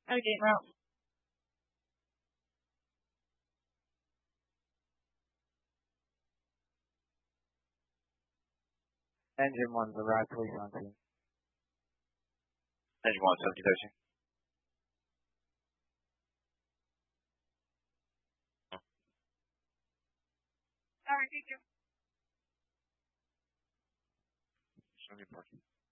Okay, well, Engine 1, the right police on scene. Engine 1, 7013. all right, thank you. Show me parking.